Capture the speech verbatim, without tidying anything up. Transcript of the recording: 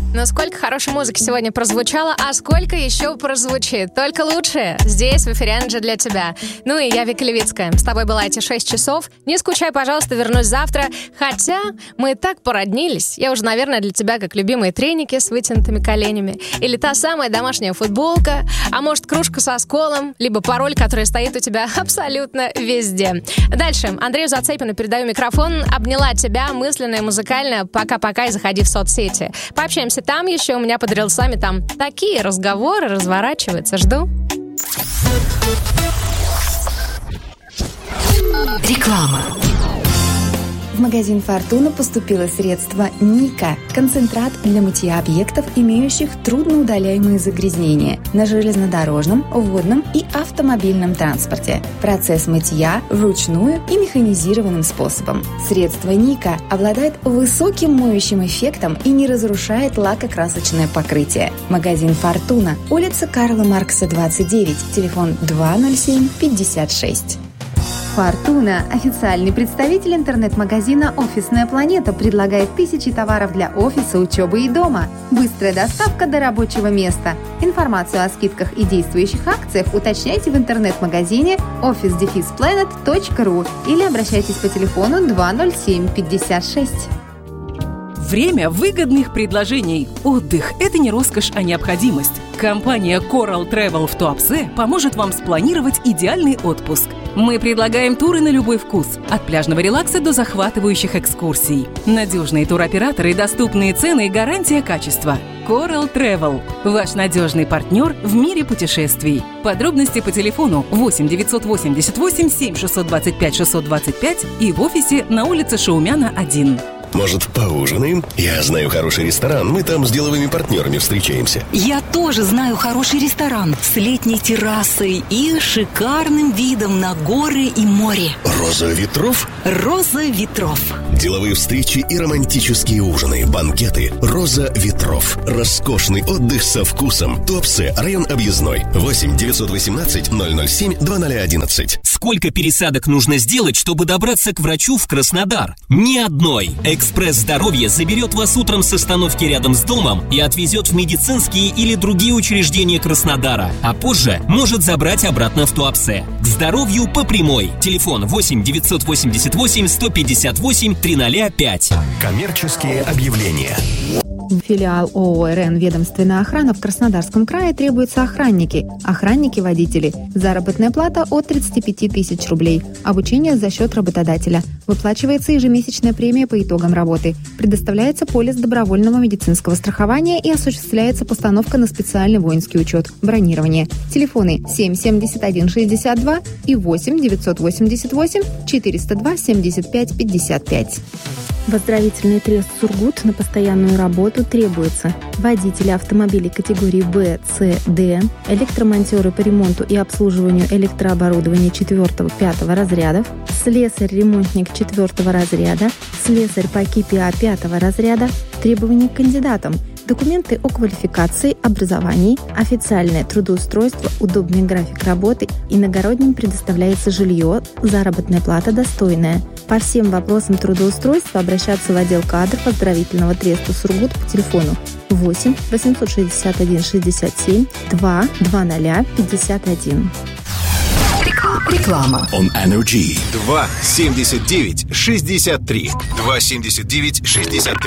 Но сколько хорошей музыки сегодня прозвучало, а сколько еще прозвучит. Только лучшее здесь, в эфире Energy для тебя. Ну и я, Вика Левицкая. С тобой была эти шесть часов. Не скучай, пожалуйста, вернусь завтра. Хотя мы так породнились. Я уже, наверное, для тебя как любимые треники с вытянутыми коленями. Или та самая домашняя футболка. А может, кружка со сколом. Либо пароль, который стоит у тебя абсолютно везде. Дальше. Андрею Зацепину передаю микрофон. Обняла тебя мысленно и музыкально. Пока-пока и заходи в соцсети. Пообщаемся там еще. У меня под рилсами там такие разговоры разворачиваются. Жду. Реклама. В магазин «Фортуна» поступило средство «Ника» – концентрат для мытья объектов, имеющих трудноудаляемые загрязнения на железнодорожном, водном и автомобильном транспорте. Процесс мытья вручную и механизированным способом. Средство «Ника» обладает высоким моющим эффектом и не разрушает лакокрасочное покрытие. Магазин «Фортуна», улица Карла Маркса, двадцать девять, телефон два ноль семь пятьдесят шесть. «Фортуна» – официальный представитель интернет-магазина «Офисная планета», предлагает тысячи товаров для офиса, учебы и дома. Быстрая доставка до рабочего места. Информацию о скидках и действующих акциях уточняйте в интернет-магазине офис дефис планет точка ру или обращайтесь по телефону два ноль семь пятьдесят шесть. Время выгодных предложений. Отдых – это не роскошь, а необходимость. Компания Coral Travel в Туапсе поможет вам спланировать идеальный отпуск. Мы предлагаем туры на любой вкус, от пляжного релакса до захватывающих экскурсий. Надежные туроператоры, доступные цены и гарантия качества. Coral Travel – ваш надежный партнер в мире путешествий. Подробности по телефону восемь девятьсот восемьдесят восемь семь шестьсот двадцать пять шестьсот двадцать пять и в офисе на улице Шаумяна, один. Может, поужинаем? Я знаю хороший ресторан, мы там с деловыми партнерами встречаемся. Я тоже знаю хороший ресторан с летней террасой и шикарным видом на горы и море. «Роза ветров»? «Роза ветров». Деловые встречи и романтические ужины, банкеты. «Роза ветров». Роскошный отдых со вкусом. Туапсе, район Объездной. восемь девятьсот восемнадцать ноль ноль семь два ноль одиннадцать. Сколько пересадок нужно сделать, чтобы добраться к врачу в Краснодар? Ни одной. Экспресс здоровья заберет вас утром с остановки рядом с домом и отвезет в медицинские или другие учреждения Краснодара, а позже может забрать обратно в Туапсе. К здоровью по прямой. Телефон восемь девятьсот восемьдесят восемь сто пятьдесят восемь триста пять. Коммерческие объявления. Филиал ООО «РН Ведомственная охрана» в Краснодарском крае требуются охранники, охранники-водители. Заработная плата от тридцати пяти тысяч рублей. Обучение за счет работодателя. Выплачивается ежемесячная премия по итогам работы. Предоставляется полис добровольного медицинского страхования и осуществляется постановка на специальный воинский учет. Бронирование. Телефоны семь семьдесят один шестьдесят два и восемь девятьсот восемьдесят восемь четыреста два семьдесят пять пятьдесят пять. В оздоровительный трест «Сургут» на постоянную работу требуется водители автомобилей категории В, С, Д, электромонтеры по ремонту и обслуживанию электрооборудования четвёртого-пятого разрядов, слесарь-ремонтник четвёртого разряда, слесарь по КИПИА пятого разряда. Требования к кандидатам: документы о квалификации, образовании, официальное трудоустройство, удобный график работы, иногородним предоставляется жилье, заработная плата достойная. По всем вопросам трудоустройства обращаться в отдел кадров оздоровительного треста «Сургут» по телефону восемь восемьсот шестьдесят один шестьдесят семь два двадцать пятьдесят один. Реклама. On Energy. два семьдесят девять шестьдесят три. два семьдесят девять шестьдесят три.